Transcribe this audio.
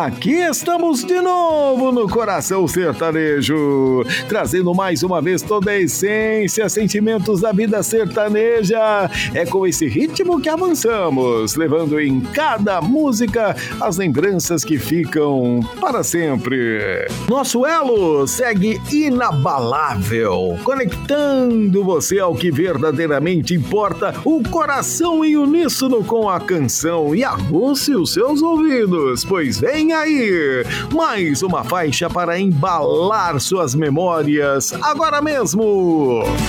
Aqui estamos de novo no Coração Sertanejo, trazendo mais uma vez toda a essência, sentimentos da vida sertaneja. É com esse ritmo que avançamos, levando em cada música as lembranças que ficam para sempre. Nosso elo segue inabalável, conectando você ao que verdadeiramente importa, o coração em uníssono com a canção, e aguce os seus ouvidos, pois vem aí mais uma faixa para embalar suas memórias agora mesmo.